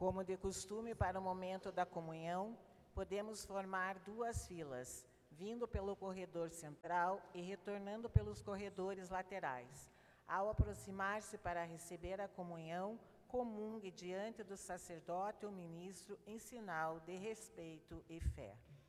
Como de costume, para o momento da comunhão, podemos formar duas filas, vindo pelo corredor central e retornando pelos corredores laterais. Ao aproximar-se para receber a comunhão, comungue diante do sacerdote ou ministro em sinal de respeito e fé.